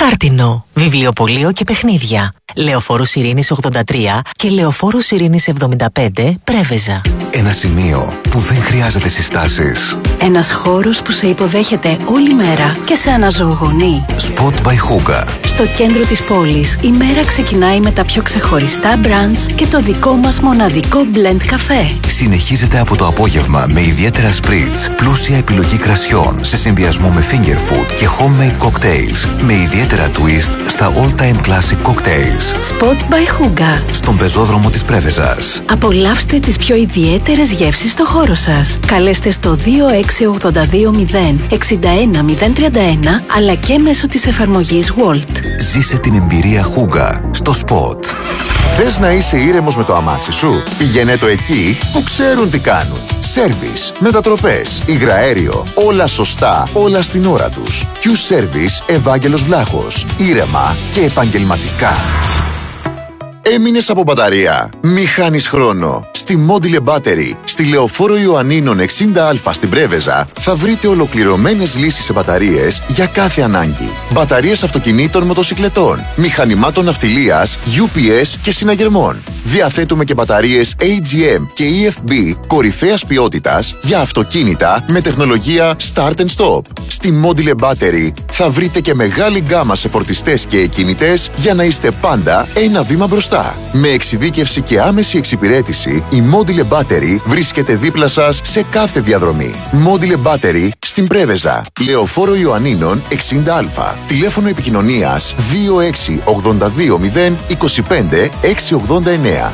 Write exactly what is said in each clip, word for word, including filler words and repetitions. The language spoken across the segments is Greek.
Χάρτινο, βιβλιοπωλείο και παιχνίδια. Λεωφόρος Ειρήνης ογδόντα τρία και Λεωφόρος Ειρήνης εβδομήντα πέντε, Πρέβεζα. Ένα σημείο που δεν χρειάζεται συστάσεις. Ένας χώρος που σε υποδέχεται όλη μέρα και σε αναζωογονεί. Spot by Hooga. Στο κέντρο της πόλης, η μέρα ξεκινάει με τα πιο ξεχωριστά brunch και το δικό μας μοναδικό blend καφέ. Συνεχίζεται από το απόγευμα με ιδιαίτερα spritz, πλούσια επιλογή κρασιών σε συνδυασμό με finger food και homemade cocktails, με ιδιαίτερα twist στα all-time classic cocktails. Spot by Hooga. Στον πεζόδρομο της Πρέβεζας. Απολαύστε τις πιο ιδιαίτερες γεύσεις στο χώρο σας. Καλέστε στο δύο έξι ογδόντα δύο μηδέν εξήντα ένα μηδέν τριάντα ένα αλλά και μέσω της εφαρμογής Walt. Ζήσε την εμπειρία Hooga στο Spot. Θες να είσαι ήρεμος με το αμάξι σου? Πηγαίνε το εκεί που ξέρουν τι κάνουν. Σέρβις, μετατροπές, υγραέριο, όλα σωστά, όλα στην ώρα τους. Q-Service Ευάγγελος Βλάχος. Ήρεμα και επαγγελματικά. Έμεινες από μπαταρία? Μη χάνεις χρόνο. Στη Module Battery, στη Λεωφόρο Ιωαννίνων εξήντα α στην Πρέβεζα, θα βρείτε ολοκληρωμένες λύσεις σε μπαταρίες για κάθε ανάγκη. Μπαταρίες αυτοκινήτων, μοτοσικλετών, μηχανημάτων ναυτιλίας, γιου πι ες και συναγερμών. Διαθέτουμε και μπαταρίες έι τζι εμ και ι εφ μπι κορυφαίας ποιότητας για αυτοκίνητα με τεχνολογία Start and Stop. Στη Module Battery θα βρείτε και μεγάλη γκάμα σε φορτιστές και εκκινητές για να είστε πάντα ένα βήμα μπροστά. Με εξειδίκευση και άμεση εξυπηρέτηση, η Module Battery βρίσκεται δίπλα σας σε κάθε διαδρομή. Module Battery στην Πρέβεζα, Λεωφόρο Ιωαννίνων εξήντα α. Τηλέφωνο επικοινωνίας δύο έξι ογδόντα δύο μηδέν είκοσι πέντε εξακόσια ογδόντα εννέα.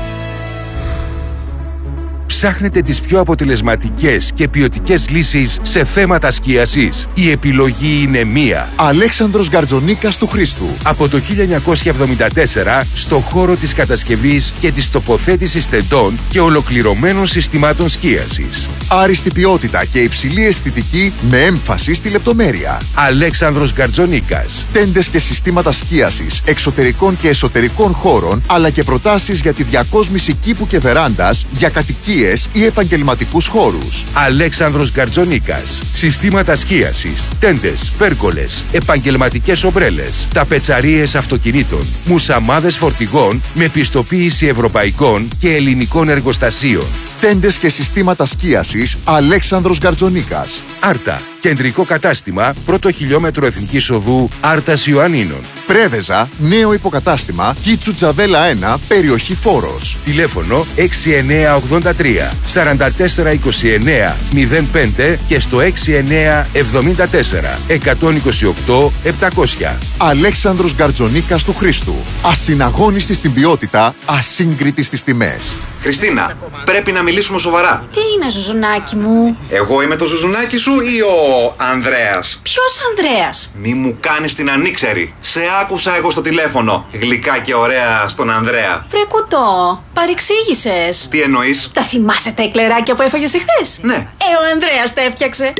Ψάχνετε τις πιο αποτελεσματικές και ποιοτικές λύσεις σε θέματα σκίασης? Η επιλογή είναι μία. Αλέξανδρος Γκαρτζονίκας του Χρήστου. Από το χίλια εννιακόσια εβδομήντα τέσσερα στο χώρο της κατασκευής και της τοποθέτησης τεντών και ολοκληρωμένων συστημάτων σκίασης. Άριστη ποιότητα και υψηλή αισθητική με έμφαση στη λεπτομέρεια. Αλέξανδρος Γκαρτζονίκας. Τέντες και συστήματα σκίασης εξωτερικών και εσωτερικών χώρων, αλλά και προτάσεις για τη διακόσμηση κήπου και βεράντας για κατοικίες ή επαγγελματικούς χώρους. Αλέξανδρος Γκαρτζονίκας. Συστήματα σκίασης, τέντες, πέρκολες, επαγγελματικές ομπρέλες, ταπετσαρίες αυτοκινήτων, μουσαμάδες φορτηγών με πιστοποίηση ευρωπαϊκών και ελληνικών εργοστασίων. Τέντες και συστήματα σκίασης Αλέξανδρος Γκαρτζονίκας. Άρτα. Κεντρικό κατάστημα, πρώτο χιλιόμετρο Εθνικής Οδού Άρτας Ιωαννίνων. Πρέβεζα, νέο υποκατάστημα Κίτσου Τζαβέλα ένα, περιοχή Φόρος. Τηλέφωνο έξι εννιά ογδόντα τρία σαράντα τέσσερα είκοσι εννέα μηδέν πέντε και στο έξι εννιά εβδομήντα τέσσερα εκατόν είκοσι οκτώ επτακόσια. Αλέξανδρος Γκαρτζονίκας του Χρήστου. Ασυναγώνιστη στην ποιότητα, ασύγκριτη στις τιμές. Χριστίνα, πρέπει να μιλήσουμε σοβαρά. Τι είναι, ζουζουνάκι μου? Εγώ είμαι το ζουζουνάκι σου ή ο Ανδρέας? Ποιος Ανδρέας? Μη μου κάνεις την ανήξερη. Σε άκουσα εγώ στο τηλέφωνο. Γλυκά και ωραία στον Ανδρέα. Βρε κουτό, παρεξήγησες. Τι εννοείς? Τα θυμάσαι τα εκλεράκια που έφαγες εχθές? Ναι. Ε, ο Ανδρέας τα έφτιαξε.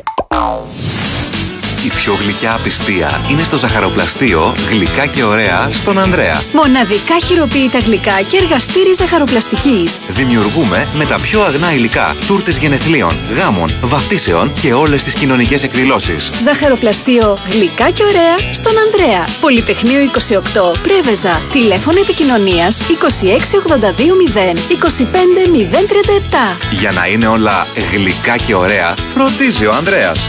Η πιο γλυκιά απιστία είναι στο ζαχαροπλαστείο Γλυκά και ωραία στον Ανδρέα. Μοναδικά χειροποίητα γλυκά και εργαστήρι ζαχαροπλαστικής. Δημιουργούμε με τα πιο αγνά υλικά τούρτες γενεθλίων, γάμων, βαφτίσεων και όλες τις κοινωνικές εκδηλώσεις. Ζαχαροπλαστείο Γλυκά και ωραία στον Ανδρέα. Πολυτεχνείο είκοσι οκτώ, Πρέβεζα. Τηλέφωνο επικοινωνίας είκοσι έξι ογδόντα δύο μηδέν είκοσι πέντε μηδέν τριάντα επτά. Για να είναι όλα γλυκά και ωραία, φροντίζει ο Ανδρέας.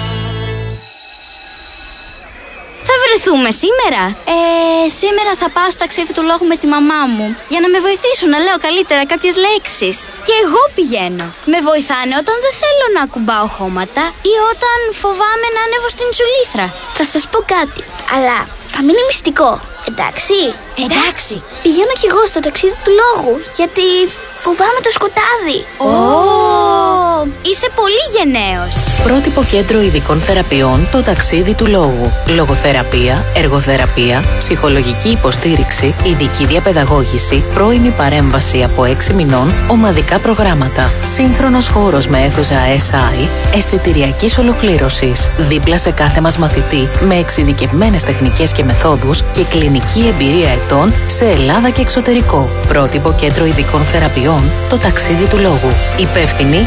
Θα βρεθούμε σήμερα? Ε, σήμερα θα πάω στο ταξίδι του λόγου με τη μαμά μου για να με βοηθήσουν να λέω καλύτερα κάποιες λέξεις. Και εγώ πηγαίνω. Με βοηθάνε όταν δεν θέλω να ακουμπάω χώματα ή όταν φοβάμαι να ανέβω στην τσουλήθρα. Θα σας πω κάτι, αλλά θα μείνει μυστικό. Εντάξει? Εντάξει. Πηγαίνω κι εγώ στο ταξίδι του λόγου, γιατί φοβάμαι το σκοτάδι. Ω! Oh. Είσαι πολύ γενναίος. Πρότυπο κέντρο ειδικών θεραπείων, το ταξίδι του λόγου. Λογοθεραπεία, εργοθεραπεία, ψυχολογική υποστήριξη, ειδική διαπαιδαγώγηση, πρώιμη παρέμβαση από έξι μηνών, ομαδικά προγράμματα. Σύγχρονος χώρος με αίθουσα ες άι, αισθητηριακής ολοκλήρωσης. Δίπλα σε κάθε μας μαθητή, με εξειδικευμένες τεχνικές και μεθόδους και κλινική εμπειρία ετών σε Ελλάδα και εξωτερικό. Πρότυπο κέντρο ειδικών θεραπείων, το ταξίδι του λόγου. Υπεύθυνη Μπάς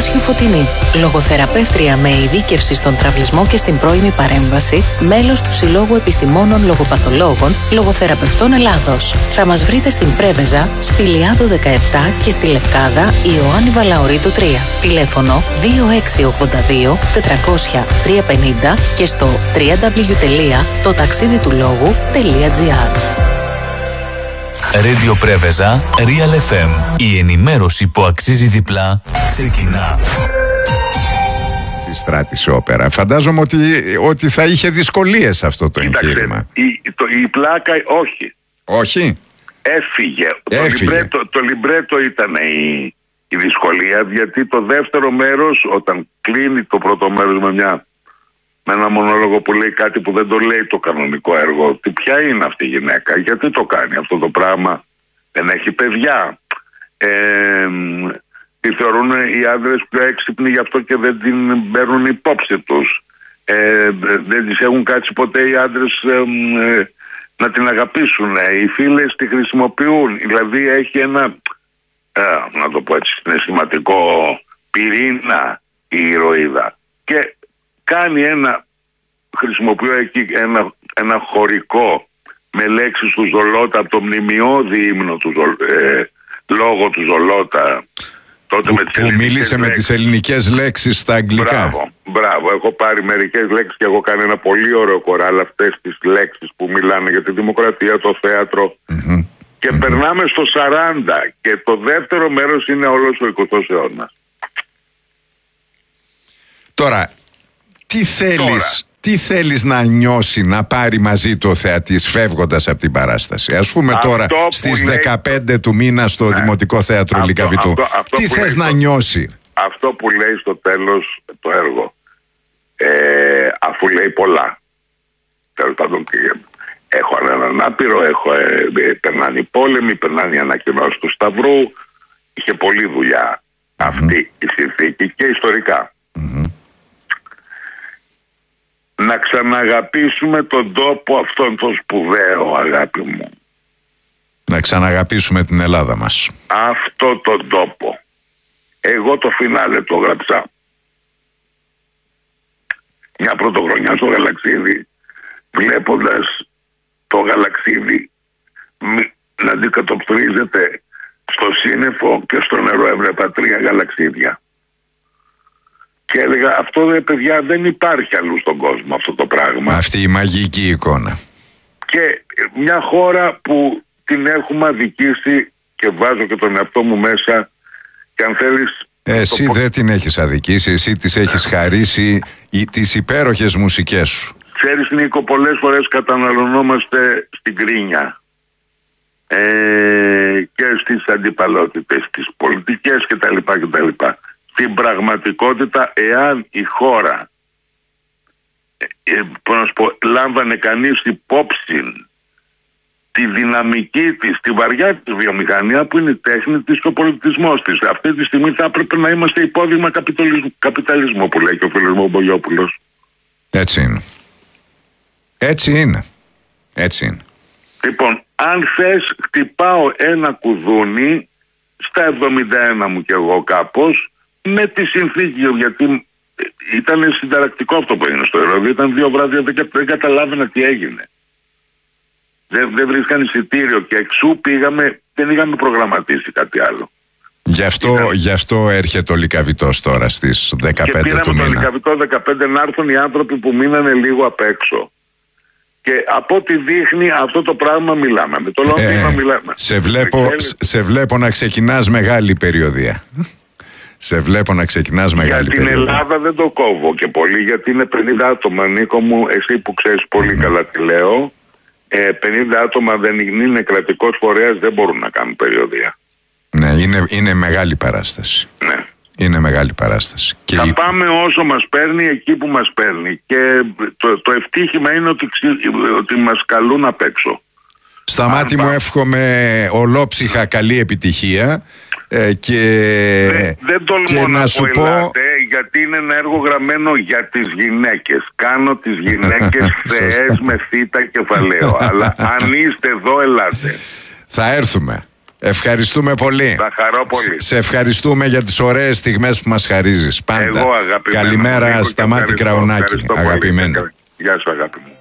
Πάνσιο Φωτεινή. Λογοθεραπεύτρια με ειδίκευση στον τραυλισμό και στην πρώιμη παρέμβαση, μέλος του Συλλόγου Επιστημόνων Λογοπαθολόγων Λογοθεραπευτών Ελλάδος. Θα μας βρείτε στην Πρέβεζα, Σπηλιάδο δεκαεπτά και στη Λευκάδα Ιωάννη Βαλαωρίτου τρία. Τηλέφωνο δύο έξι ογδόντα δύο τετρακόσια τριακόσια πενήντα και στο double-u double-u double-u τελεία το ταξίδι του λόγου τελεία τζι άρ. Radio Πρέβεζα, Real εφ εμ. Η ενημέρωση που αξίζει διπλά ξεκινά. Στη Στράτης Όπερα. Φαντάζομαι ότι, ότι θα είχε δυσκολίες αυτό το εγχείρημα. Η, το, η πλάκα όχι. Όχι. Έφυγε. Έφυγε. Το, λιμπρέτο, το λιμπρέτο ήταν η, η δυσκολία, γιατί το δεύτερο μέρος, όταν κλείνει το πρώτο μέρος με, μια, με ένα μονόλογο που λέει κάτι που δεν το λέει το κανονικό έργο, τι ποια είναι αυτή η γυναίκα, γιατί το κάνει αυτό το πράγμα, δεν έχει παιδιά. Ε, τη θεωρούν οι άντρες πιο έξυπνοι, γι' αυτό και δεν την παίρνουν υπόψη τους. Ε, δεν τις έχουν κάτσει ποτέ οι άντρες ε, ε, να την αγαπήσουν. Οι φίλες τη χρησιμοποιούν. Δηλαδή έχει ένα, ε, να το πω έτσι, συναισθηματικό πυρήνα η ηρωίδα. Και κάνει ένα, χρησιμοποιώ εκεί ένα, ένα χωρικό με λέξεις του Ζολότα από το μνημειώδη ύμνο του ε, λόγο του Ζολότα. Τότε που, με τις που μίλησε με τις ελληνικές λέξεις στα αγγλικά. Μπράβο, μπράβο. Έχω πάρει μερικές λέξεις και έχω κάνει ένα πολύ ωραίο κοράλ, αυτές τις λέξεις που μιλάνε για τη δημοκρατία, το θέατρο. Mm-hmm. Και mm-hmm. περνάμε στο σαράντα και το δεύτερο μέρος είναι όλος ο εικοστός αιώνας. Τώρα, τι θέλεις, Τώρα. τι θέλεις να νιώσει, να πάρει μαζί του ο θεατής φεύγοντας από την παράσταση? Ας πούμε αυτό τώρα στις δεκαπέντε το... του μήνα στο ναι. Δημοτικό Θέατρο Λυκαβητού. Τι θες να το... νιώσει? Αυτό που λέει στο τέλος το έργο, ε, αφού λέει πολλά. Τέλος πάντων, έχω έναν άπειρο, έχω, ε, περνάνε οι πόλεμοι, περνάνε οι ανακοινώσεις του Σταυρού. Είχε πολλή δουλειά mm-hmm. αυτή η συνθήκη και ιστορικά. Mm-hmm. Να ξαναγαπήσουμε τον τόπο αυτόν τον σπουδαίο, αγάπη μου. Να ξαναγαπήσουμε την Ελλάδα μας. Αυτό τον τόπο. Εγώ το φινάλε το γράψα. Μια πρωτοχρονιά στο Γαλαξίδι, βλέποντας το Γαλαξίδι να αντικατοπτρίζεται στο σύννεφο και στο νερό, έβλεπα τρία γαλαξίδια. Και έλεγα, αυτό δε παιδιά δεν υπάρχει αλλού στον κόσμο αυτό το πράγμα. Αυτή η μαγική εικόνα. Και μια χώρα που την έχουμε αδικήσει, και βάζω και τον εαυτό μου μέσα, και αν θέλεις... Εσύ το... δεν την έχεις αδικήσει, εσύ τις έχεις χαρίσει τις υπέροχες μουσικές σου. Ξέρεις Νίκο, πολλές φορές καταναλωνόμαστε στην κρίνια ε, και στις αντιπαλότητες, στις πολιτικές κτλ. κτλ. Στην πραγματικότητα, εάν η χώρα ε, ε, να σου πω, λάμβανε κανείς υπόψη τη δυναμική της, τη βαριά της βιομηχανία που είναι η τέχνη της και ο πολιτισμός της, αυτή τη στιγμή θα έπρεπε να είμαστε υπόδειγμα καπιταλισμού, καπιταλισμού που λέει και ο φίλος μου ο Μπογιόπουλος. Έτσι είναι. Έτσι είναι. Έτσι είναι. Λοιπόν, αν θες, χτυπάω ένα κουδούνι στα εβδομήντα ένα μου κι εγώ κάπως, με τη συνθήκη, γιατί ήταν συνταρακτικό αυτό που έγινε στο Ηρώδιο. Ήταν δύο βράδια, δεν, δεν καταλάβαινα τι έγινε. Δεν, δεν βρίσκαν εισιτήριο και εξού πήγαμε, δεν είχαμε προγραμματίσει κάτι άλλο. Γι' αυτό, Ήταν... γι' αυτό έρχεται ο Λυκαβητός τώρα στις δεκαπέντε του μήνα. Και πήραμε το Λυκαβητό δεκαπέντε να έρθουν οι άνθρωποι που μείνανε λίγο απ' έξω. Και από ό,τι δείχνει αυτό το πράγμα μιλάμε. Με το Λονδίνο ε, μιλάμε. Σε βλέπω, σε βλέπω να ξεκινάς μεγάλη περιοδία. Σε βλέπω να ξεκινάς μεγάλη περιοδία. Για την Ελλάδα δεν το κόβω και πολύ, γιατί είναι πενήντα άτομα, Νίκο μου, εσύ που ξέρεις πολύ mm. καλά τι λέω. Ε, πενήντα άτομα δεν είναι κρατικός φορέας, δεν μπορούν να κάνουν περιοδία. Ναι, είναι, είναι μεγάλη παράσταση. Ναι. Είναι μεγάλη παράσταση. Και θα η... πάμε όσο μας παίρνει, εκεί που μας παίρνει. Και το, το ευτύχημα είναι ότι, ότι μας καλούν απ' έξω. Στα μάτι μου εύχομαι ολόψυχα καλή επιτυχία. Ε, και δεν, δεν τολμώ και να, να σου πω, πω ελάτε, γιατί είναι ένα έργο γραμμένο για τις γυναίκες. Κάνω τις γυναίκες θεές με θήτα κεφαλαίο. Αλλά αν είστε εδώ, ελάτε. Θα έρθουμε. Ευχαριστούμε πολύ. Θα χαρώ πολύ. Σε ευχαριστούμε για τις ωραίες στιγμές που μας χαρίζεις. Πάντα. Εγώ, αγαπημένο. Καλημέρα, Σταμάτη Κραουνάκη. Αγαπημένο. Γεια σου, αγάπη μου.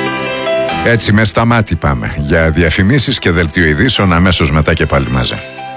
Έτσι με Σταμάτη πάμε για διαφημίσεις και δελτίο ειδήσεων, αμέσως μετά και πάλι μαζί.